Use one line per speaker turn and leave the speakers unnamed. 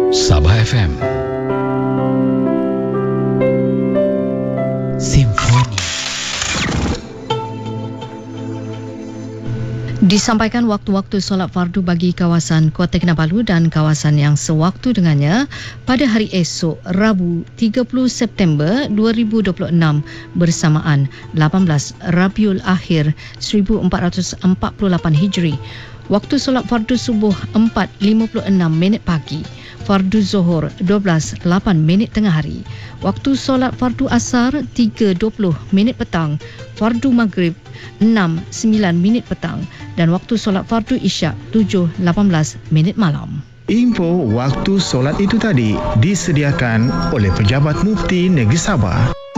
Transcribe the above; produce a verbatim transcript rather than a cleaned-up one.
Sabah F M Simfoni.
Disampaikan waktu-waktu solat fardu bagi kawasan Kota Kinabalu dan kawasan yang sewaktu dengannya pada hari esok Rabu tiga puluh September dua ribu dua puluh enam bersamaan lapan belas Rabiul Akhir seribu empat ratus empat puluh lapan Hijri. Waktu solat fardu subuh empat lima puluh enam minit pagi, fardu zuhur dua belas lapan minit tengah hari, waktu solat fardu asar tiga dua puluh minit petang, fardu maghrib enam sembilan minit petang dan waktu solat fardu isyak tujuh lapan belas minit malam.
Info waktu solat itu tadi disediakan oleh Pejabat Mufti Negeri Sabah.